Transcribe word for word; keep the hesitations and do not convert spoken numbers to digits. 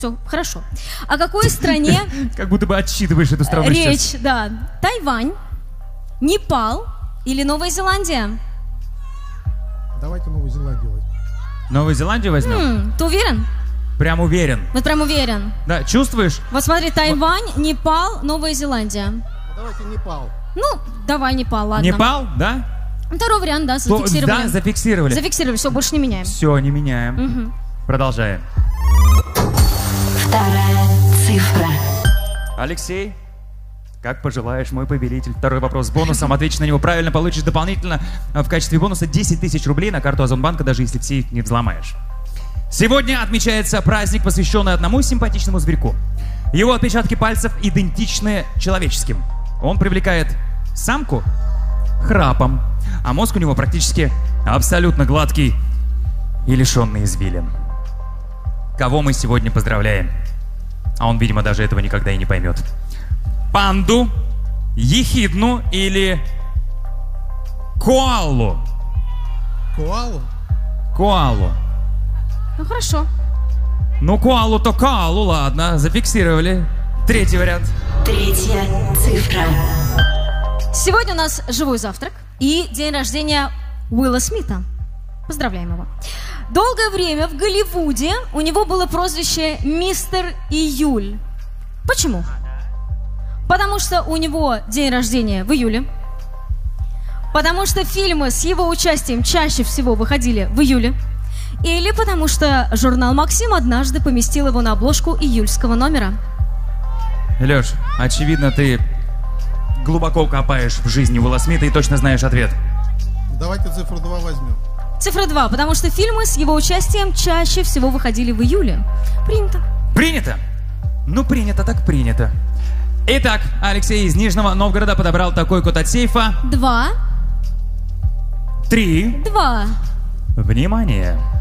Все, хорошо. О какой стране... Как будто бы отсчитываешь эту страну речь, сейчас. да. Тайвань, Непал или Новая Зеландия? Давайте Новую Зеландию возьмем. Новую Зеландию возьмем? М, ты уверен? Прям уверен. Вот прям уверен. Да, чувствуешь? Вот смотри, Тайвань, Непал, Новая Зеландия. Давайте Непал. Ну, давай Непал, ладно. Непал, да? Второй вариант, да, То- зафиксировали. Да, зафиксировали. Зафиксировали, все, больше не меняем. Все, не меняем. Мгм. Продолжаем. Вторая цифра. Алексей, как пожелаешь, мой повелитель. Второй вопрос с бонусом. Ответишь на него правильно, получишь дополнительно в качестве бонуса десять тысяч рублей на карту Озонбанка, даже если все их не взломаешь. Сегодня отмечается праздник, посвященный одному симпатичному зверьку. Его отпечатки пальцев идентичны человеческим. Он привлекает самку храпом, а мозг у него практически абсолютно гладкий и лишенный извилин. Кого мы сегодня поздравляем? А он, видимо, даже этого никогда и не поймет. Панду, ехидну или коалу? Коалу? Коалу. Ну, хорошо. Ну, коалу то коалу, ладно, зафиксировали. Третий вариант. Третья цифра. Сегодня у нас живой завтрак и день рождения Уилла Смита. Поздравляем его. Долгое время в Голливуде у него было прозвище «Мистер Июль». Почему? Потому что у него день рождения в июле. Потому что фильмы с его участием чаще всего выходили в июле. Или потому что журнал «Максим» однажды поместил его на обложку июльского номера. Леш, очевидно, ты глубоко копаешь в жизни Уилла Смита и точно знаешь ответ. Давайте цифру два возьмем. Цифра два, потому что фильмы с его участием чаще всего выходили в июле. Принято. Принято? Ну, принято так принято. Итак, Алексей из Нижнего Новгорода подобрал такой код от сейфа. Два. Три. Два. Внимание!